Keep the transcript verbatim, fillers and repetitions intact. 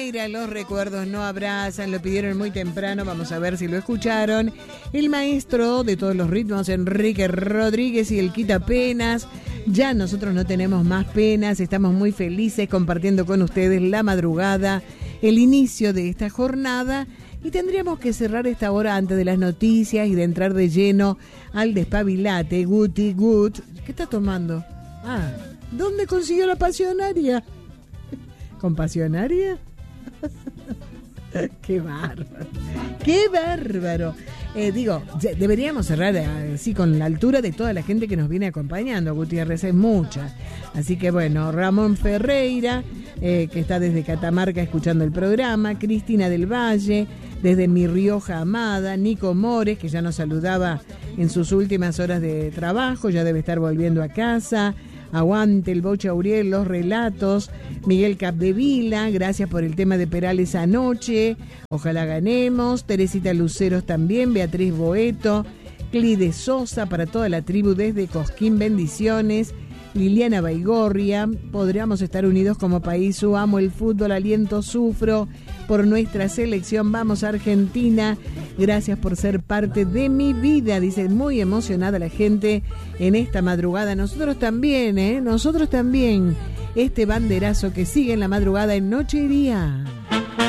Los recuerdos no abrazan, lo pidieron muy temprano, vamos a ver si lo escucharon. El maestro de todos los ritmos, Enrique Rodríguez, y el Quita Penas. Ya nosotros no tenemos más penas, estamos muy felices compartiendo con ustedes la madrugada, el inicio de esta jornada, y tendríamos que cerrar esta hora antes de las noticias y de entrar de lleno al despabilate. Guti Gut, ¿qué está tomando? Ah, ¿dónde consiguió la pasionaria? ¿Con pasionaria? Qué bárbaro, qué bárbaro. Eh, digo, deberíamos cerrar así con la altura de toda la gente que nos viene acompañando. Gutiérrez es mucha. Así que bueno, Ramón Ferreira, eh, que está desde Catamarca escuchando el programa, Cristina del Valle, desde Mi Rioja amada, Nico Mores, que ya nos saludaba en sus últimas horas de trabajo, ya debe estar volviendo a casa. Aguante el Bocha Uriel, los relatos. Miguel Capdevila, gracias por el tema de Perales anoche, ojalá ganemos. Teresita Luceros también, Beatriz Boeto, Clide Sosa, para toda la tribu desde Cosquín, bendiciones. Liliana Baigorria, podríamos estar unidos como país, amo el fútbol, aliento, sufro por nuestra selección, vamos Argentina, gracias por ser parte de mi vida, dice, muy emocionada la gente en esta madrugada, nosotros también, ¿eh? Nosotros también, este banderazo que sigue en la madrugada en Noche y Día.